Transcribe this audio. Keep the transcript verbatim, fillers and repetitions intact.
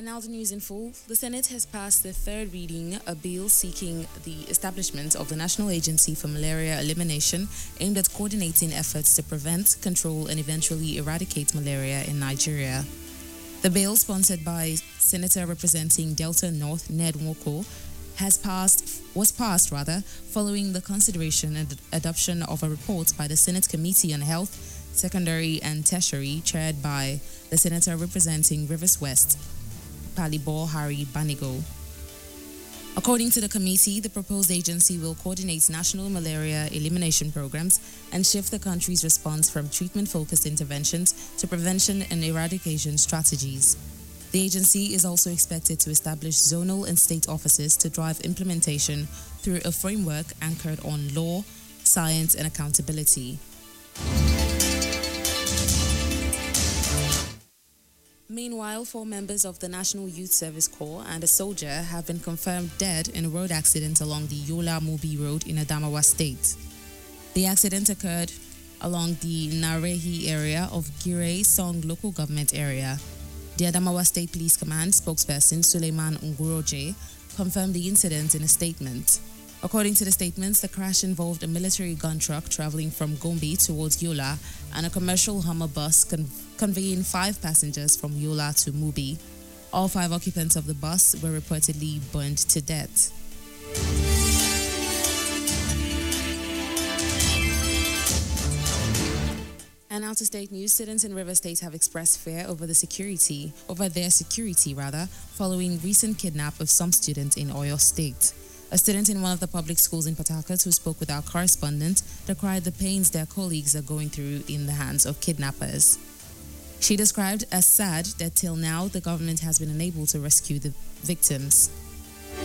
And now the news in full. The Senate has passed the third reading a bill seeking the establishment of the National Agency for Malaria Elimination, aimed at coordinating efforts to prevent, control, and eventually eradicate malaria in Nigeria. The bill, sponsored by Senator representing Delta North Ned Nwoko, has passed was passed rather following the consideration and adoption of a report by the Senate Committee on Health, Secondary and Tertiary, chaired by the Senator representing Rivers West, Palibor Harry Banigo. According to the committee, the proposed agency will coordinate national malaria elimination programs and shift the country's response from treatment-focused interventions to prevention and eradication strategies. The agency is also expected to establish zonal and state offices to drive implementation through a framework anchored on law, science, and accountability. Meanwhile, four members of the National Youth Service Corps and a soldier have been confirmed dead in a road accident along the Yola-Mubi Road in Adamawa State. The accident occurred along the Narehi area of Girey Song local government area. The Adamawa State Police Command spokesperson Suleiman Nguroje confirmed the incident in a statement. According to the statements, the crash involved a military gun truck traveling from Gombe towards Yola and a commercial Hummer bus con- conveying five passengers from Yola to Mubi. All five occupants of the bus were reportedly burned to death. And out of state news, students in River State have expressed fear over the security, over their security rather, following recent kidnap of some students in Oyo State. A student in one of the public schools in Port Harcourt who spoke with our correspondent decried the pains their colleagues are going through in the hands of kidnappers. She described as sad that till now the government has been unable to rescue the victims.